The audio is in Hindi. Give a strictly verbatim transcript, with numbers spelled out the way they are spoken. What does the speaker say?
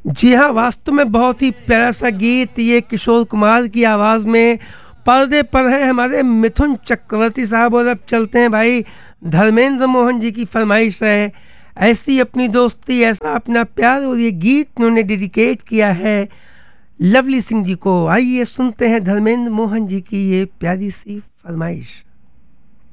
जी हाँ, वास्तव में बहुत ही प्यारा-सा गीत ये किशोर कुमार की आवाज़ में पर्दे पर हैं हमारे मिथुन चक्रवर्ती साहब और अब चलते हैं भाई धर्मेंद्र मोहन जी की फ़रमाइश है। ऐसी अपनी दोस्ती ऐसा अपना प्यार और ये गीत उन्होंने डेडिकेट किया है लवली सिंह जी को। आइए सुनते हैं धर्मेंद्र मोहन जी की ये प्यारी सी फ़रमाइश।